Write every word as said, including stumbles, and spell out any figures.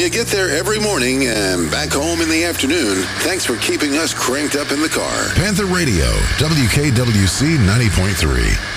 You get there every morning and back home in the afternoon. Thanks for keeping us cranked up in the car. Panther Radio, W K W C ninety point three.